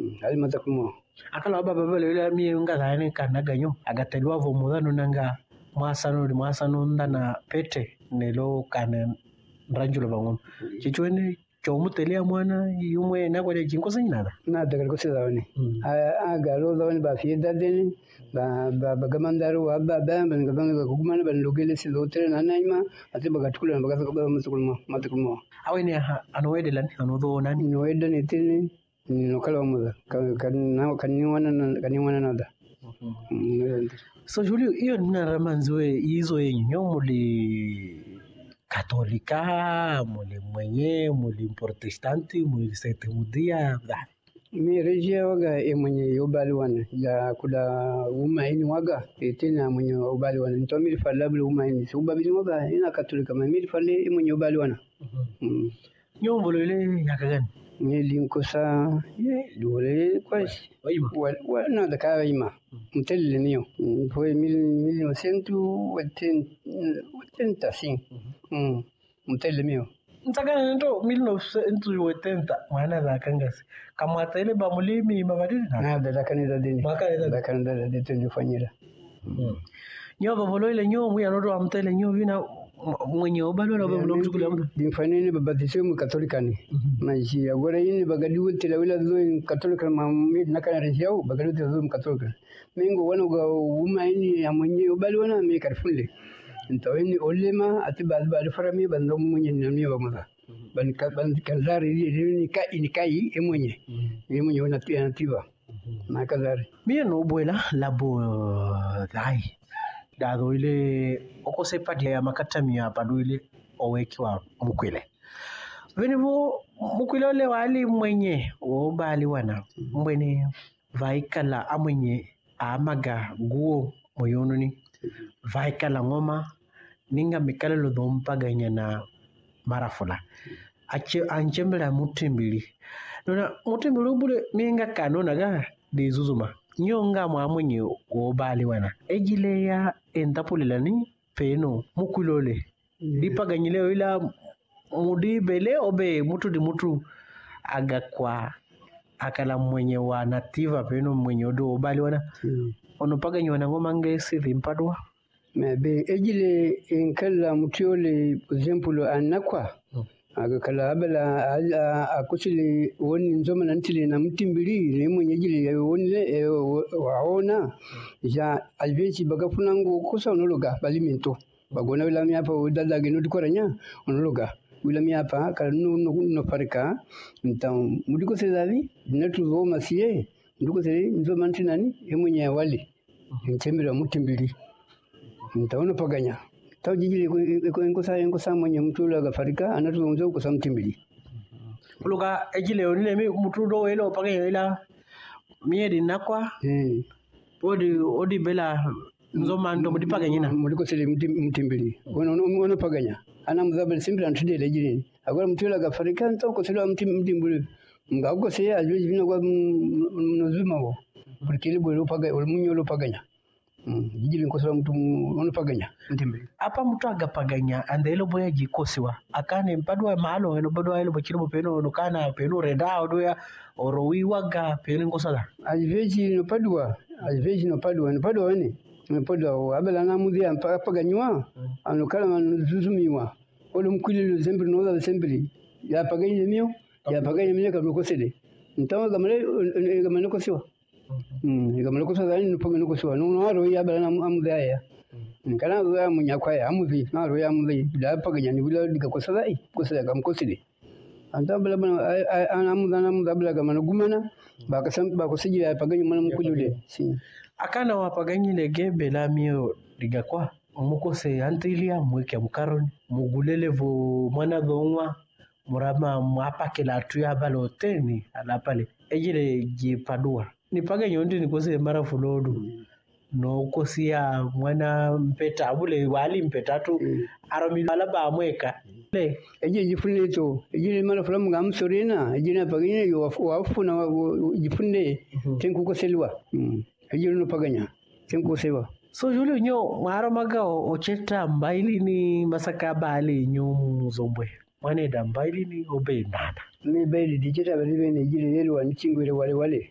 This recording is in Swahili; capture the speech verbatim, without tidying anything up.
ali matakumo akala baba baba le mi nga zane kana ganyo agatalwa vo mudano nanga mwasano di mwasano ndana pete nelo kana ranjulo bangom chichwene chomutelia mwana yumwe nakwale jinkosa nyinada na daga ko sedawani a galo dawani ba fi dadeni ba ba bagamandaro wa ba ba ban gaban ga kuma ban logele si lotre na naima ati baga tukula baga ka ba masukulma matukulma awene anowede lan anodo nani no edda ni tini no kala muda kan na kan ni wana kan ni wana nada so Julio iyo nina ramanzwe hizo yenyo muli katolika muli mwenye muli protestanti muli sete mudia da mi rejia waga e mwenye yobali wana ya kuda uma ini waga e tena mwenye yobali wana nto mi falabla uma ini so babili waga ina katolika ma mi falle e mwenye yobali wana mm nyombo lele yakagani ni linkosa ye dole kwasi wa wa na da ka ima mutelle niyo foi mil mil cento oitenta sim mm mutelle mio Ntagana ndo mil novecento e oitenta mwana za kangasi kama tele ba mulimi mabadili na da da kanida dini makale da kanida da dete fanyira nyo bavolo ile nyo mu yanodo amtele nyo vina mwenye obalo na bavolo mchukule mtu dimfanini babatise mu katolikani maji agora yini bagadi wote la wila zo katolika ma nakana rejau bagadi zo mu katolika mingo wana ga uma yini ya mwenye obalo wana me karfunle ntawini olema ati bad bad farami bando mwenye nami ba maza ban ka ban kazari ni ka ini kai e mwenye e mwenye wana tia nativa na kazari mie no buela labo dai dado ile okose padi ya makatami ya padu ile owekiwa mukwile venivo mukwile ole wali mwenye obali wana mbweni vaikala amwenye amaga guo moyonuni vaikala ngoma ninga mikala lo dompa ganya na marafula ache anjembela mutimbili nona mutimbili ubule minga kanona ga de zuzuma nyonga mwamunye obali wana ejile ya entapulelani peno mukulole dipaganyile ila mudi bele obe mutu di mutu aga kwa akala mwenye wa nativa peno mwenye odo obali wana hmm. Ono paganywa na ngoma ngesi limpadwa mebe ejile enkala mutiole example anakwa hmm. Aga kala abala akusili woni nzoma nantile na mtimbili ne mwenye jile woni le waona ja alvechi bagafunango kusa onologa balimento bagona bila miapa udada genu dikoranya onologa bila miapa kala no no parika ntam mudiko sezavi netu zo masie ndiko se nzoma ntinani e mwenye wali ntembira mtimbili ntaona paganya taw jijili ko ko sa ko sa mwenye mtula gafarika anatuzungumza ko sa mtimbili luga ejile onile mi mutudo welo paganya ila miedi nakwa eh odi odi bela nzoma ndo mudi paganya na mudiko sele mtimbili ono ono paganya ana mzabel simple antide lejini agora mtula gafarika nto ko sele mtimbili ngago se ajuji bino kwa nozuma wo porque ele bolo paga o munyo lo paganya jijili nkosora mtu ono paganya ntimbili apa mtu agapaganya andelo boya jikosiwa akane mpadwa mahalo eno bodwa elo bochiro peno no kana peno reda odoya orowiwaga peno ngosala alveji no padwa alveji no padwa no padwa ne no padwa abela na mudhi ampa paganywa anokala manuzumiwa olo mkwililo sempre no da sempre ya paganya mio ya paganya mio kabukosede ntawa gamale gamale kosiwa Mm, ikamalo kusaza ni nupo ngeno kusiwa no aro ya bala amudaya. Nkana zo ya munyakwaya amuzi na aro ya amuzi da paganya ni bila dika kusaza ai kusaza kam kusidi. Anta bala bala amuza na amuza bala gamano gumana ba ka san ba kusiji ya paganya mana mukulude. Si. Akana wa paganyi lege bela mio diga kwa mukose antilia mweke mkaroni mugulele vo mwana dhonwa murama mwapa kila tuya balo teni alapale ejile jipadua nipaga nyondi nikose mara fulodu mm. No kosia mwana mpeta abule wali mpeta tu mm. Aromi alaba amweka le eje jifune to eje mara fulamu ngamsorena eje na paganya yo wafu na jifunde mm-hmm. Tenku koselwa mm. Eje no paganya tenku sewa so Julio nyo mara maga ocheta mbaili ni masaka bali nyo zombwe mwane da mbaili ni obe nada me baili dijeta bali bene jile yelo wanicingwele wale wale